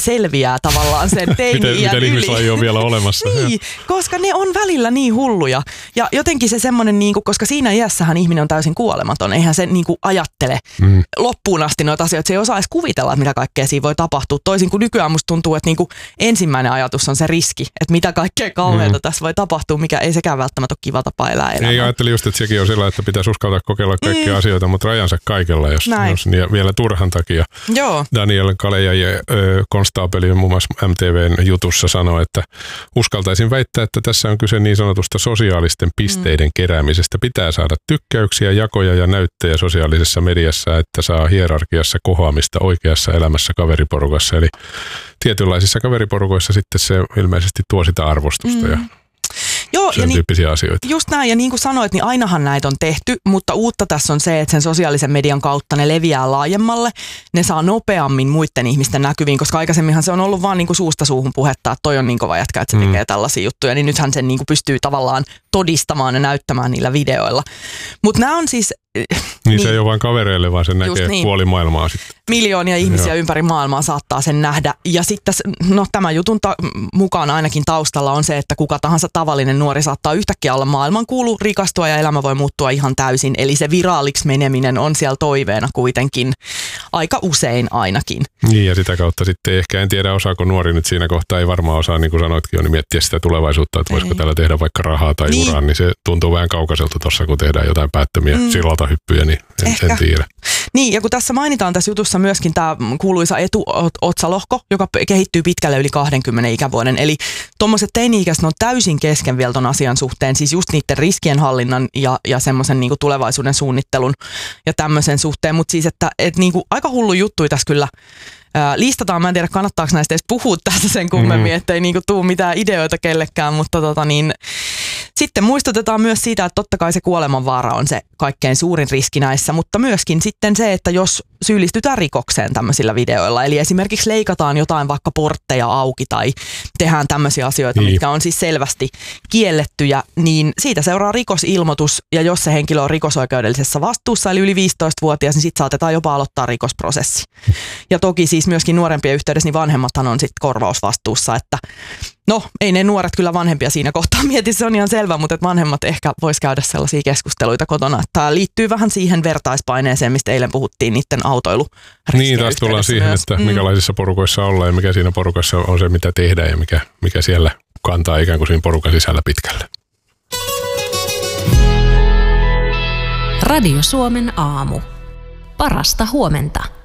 selviää tavallaan sen teini-iän miten yli. ihmislaji on vielä olemassa. Niin, koska ne on välillä niin hulluja. Ja jotenkin se semmoinen, niinku, koska siinä iässähän ihminen on täysin kuolematon. Eihän se niinku ajattele loppuun asti noita asioita. Se ei osaa edes kuvitella, että mitä kaikkea siinä voi tapahtua. Toisin kuin nykyään musta tuntuu, että niinku ensimmäinen ajatus on se riski, että mitä kaikkea kauheata tässä voi tapahtua, mikä ei sekään välttämättä ole kiva tapa elää elämää. Ei ajattelin just, että sekin on sillä, että pitäisi uskaltaa kokeilla kaikkia asioita, mutta rajansa kaikella, jos vielä turhan takia. Joo. Daniel Kaleja konstaapeli muun muassa MTVn jutussa sanoi, että uskaltaisin väittää, että tässä on kyse niin sanotusta sosiaalisten pisteiden keräämisestä. Pitää saada tykkäyksiä, jakoja ja näyttöjä sosiaalisessa mediassa, että saa hierarkiassa kohoamista oikeassa elämässä kaveriporukassa. Eli tietynlaisissa kaveriporukoissa sitten se ilmeisesti tuo sitä arvostusta ja joo, sen tyyppisiä asioita. Just näin, ja niin kuin sanoit, niin ainahan näitä on tehty, mutta uutta tässä on se, että sen sosiaalisen median kautta ne leviää laajemmalle, ne saa nopeammin muiden ihmisten näkyviin, koska aikaisemminhan se on ollut vaan niin kuin suusta suuhun puhetta, että toi on niin kova jätkä, että se tekee tällaisia juttuja, niin nythän sen niin kuin pystyy tavallaan todistamaan ja näyttämään niillä videoilla. Mutta nämä on siis Niin se ei ole vain kavereille, vaan se näkee puoli maailmaa sitten. Miljoonia ihmisiä ympäri maailmaa saattaa sen nähdä. Ja sitten tämän jutun mukaan ainakin taustalla on se, että kuka tahansa tavallinen nuori saattaa yhtäkkiä olla maailmankuulu, rikastua ja elämä voi muuttua ihan täysin. Eli se viraaliksi meneminen on siellä toiveena kuitenkin aika usein ainakin. Niin ja sitä kautta sitten ehkä en tiedä osaako nuori nyt siinä kohtaa, ei varmaan osaa niin kuin sanoitkin jo, niin miettiä sitä tulevaisuutta, että voisiko täällä tehdä vaikka rahaa tai uraan, niin se tuntuu vähän kaukaiselta tuossa, kun tehdään jotain päättömiä sillaltahyppyjä, niin en tiedä. Niin, ja kun tässä mainitaan tässä jutussa myöskin tämä kuuluisa etuotsalohko, joka kehittyy pitkälle yli 20 ikävuoden. Eli tuommoiset teini-ikäiset on täysin kesken vielä ton asian suhteen, siis just niiden riskienhallinnan ja semmoisen niinku tulevaisuuden suunnittelun ja tämmöisen suhteen. Mutta siis, että niinku aika hullu juttuja tässä kyllä listataan. Mä en tiedä, kannattaako näistä edes puhua tässä sen kummemmin, ettei niinku tule mitään ideoita kellekään, mutta sitten muistutetaan myös siitä, että totta kai se kuolemanvaara on se kaikkein suurin riski näissä, mutta myöskin sitten se, että jos syyllistytään rikokseen tämmöisillä videoilla, eli esimerkiksi leikataan jotain vaikka portteja auki tai tehdään tämmöisiä asioita, mitkä on siis selvästi kiellettyjä, niin siitä seuraa rikosilmoitus, ja jos se henkilö on rikosoikeudellisessa vastuussa, eli yli 15-vuotias, niin sitten saatetaan jopa aloittaa rikosprosessi. Ja toki siis myöskin nuorempien yhteydessä, niin vanhemmathan on sitten korvausvastuussa, että no, ei ne nuoret kyllä vanhempia siinä kohtaa mieti, se on ihan selvä, mutta että vanhemmat ehkä vois käydä sellaisia keskusteluita kotona. Tämä liittyy vähän siihen vertaispaineeseen, mistä eilen puhuttiin niiden autoiluriskien niin, taas tullaan siihen, myös. Että minkälaisissa porukoissa ollaan ja mikä siinä porukassa on se, mitä tehdään ja mikä siellä kantaa ikään kuin siinä porukan sisällä pitkälle. Radio Suomen aamu. Parasta huomenta.